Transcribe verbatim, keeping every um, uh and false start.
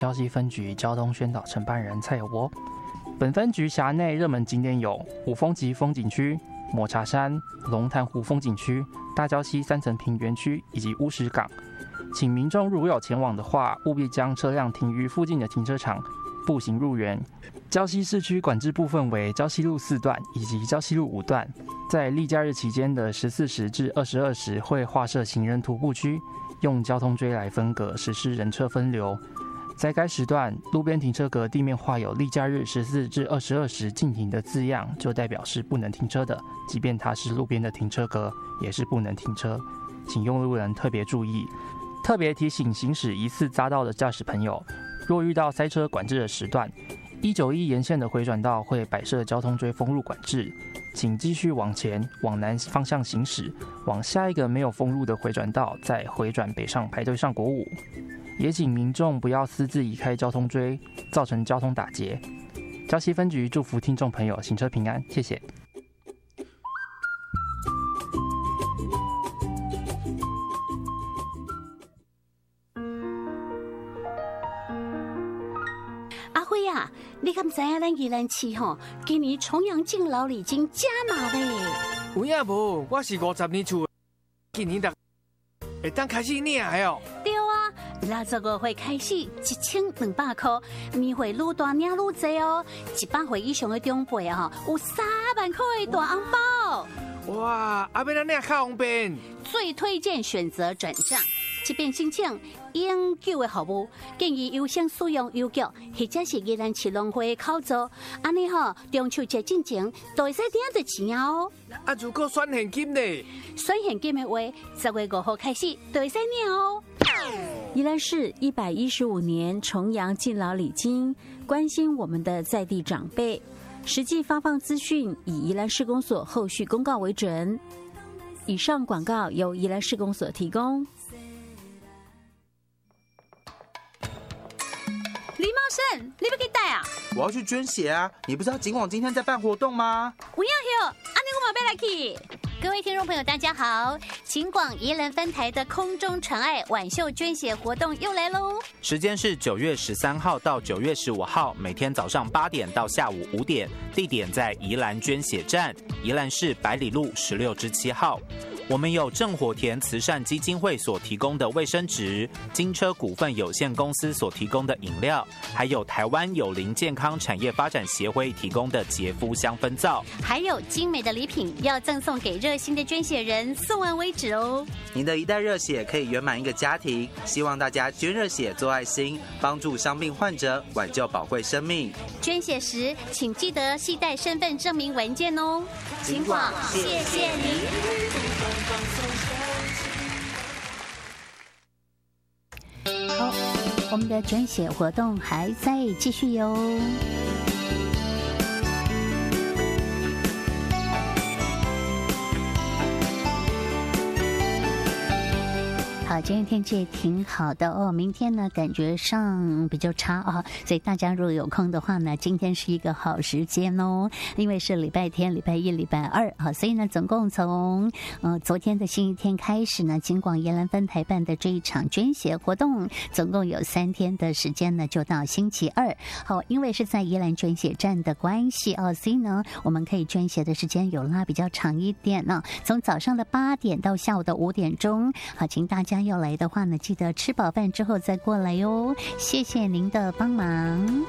礁溪分局交通宣导承办人蔡有波。本分局辖内热门景点有五峰级风景区、抹茶山、龙潭湖风景区、大礁溪三层坪园区以及乌石港。请民众如果有前往的话，务必将车辆停于附近的停车场，步行入园。礁溪市区管制部分为礁溪路四段以及礁溪路五段，在例假日期间的十四时至二十二时会划设行人徒步区，用交通锥来分隔，实施人车分流。在该时段，路边停车格地面画有例假日十四至二十二时禁停的字样，就代表是不能停车的，即便它是路边的停车格，也是不能停车，请用路人特别注意。特别提醒行驶疑似匝道的驾驶朋友，若遇到塞车管制的时段，一九一沿线的回转道会摆设交通锥封路管制，请继续往前往南方向行驶，往下一个没有封路的回转道再回转北上排队上国五。也请民众不要私自移开交通锥，造成交通打结。礁溪分局祝福听众朋友行车平安，谢谢。 你敢知影咱宜兰市吼，今年重阳敬老礼金加码嘞？ 有影无？我是五十年厝，今年的会当开始领的哦。 对啊，六十五岁开始一千两百块，年岁愈大领愈多哦。一百岁以上的长辈啊，有三万块的大红包。 哇，阿要咱领较方便。 最推荐选择转账。即便申请永久的服务，建议优先使用邮局或者是宜兰市农会的口座，安尼吼中秋节进前都会使领到钱哦。 啊，如果选现金呢？ 选现金的话，十月五号开始都会使领哦。 宜兰市一百一十五年重阳敬老礼金，关心我们的在地长辈，实际发放资讯以宜兰市公所后续公告为准。以上广告由宜兰市公所提供。 李茂生，你要去带啊？ 我要去捐血啊！你不知道警广今天在办活动吗？ 不要哟，安尼我嘛要来去。各位听众朋友，大家好！警广宜兰分台的空中传爱晚秀捐血活动又来喽！ 时间是九月十三号到九月十五号，每天早上八点到下午五点，地点在宜兰捐血站，宜兰市百里路十六之七号。我们有正火田慈善基金会所提供的卫生纸，金车股份有限公司所提供的饮料，还有台湾友邻健康产业发展协会提供的洁肤香氛皂， 还有精美的礼品要赠送给热心的捐血人，送完为止哦。 您的一袋热血可以圆满一个家庭，希望大家捐热血做爱心，帮助伤病患者，挽救宝贵生命。 捐血时请记得携带身份证明文件哦。警广，谢谢您。好，我们的捐血活动还在继续哟。好，今天天气挺好的哦，明天呢感觉上比较差啊，所以大家如果有空的话呢，今天是一个好时间哦，因为是礼拜天、礼拜一、礼拜二啊，所以呢，总共从呃昨天的星期天开始呢，警广宜兰分台办的这一场捐血活动，总共有三天的时间呢，就到星期二。好，因为是在宜兰捐血站的关系哦，所以呢，我们可以捐血的时间有拉比较长一点呢、哦，从早上的八点到下午的五点钟。好，请大家要来的话呢，记得吃饱饭之后再过来哟。谢谢您的帮忙。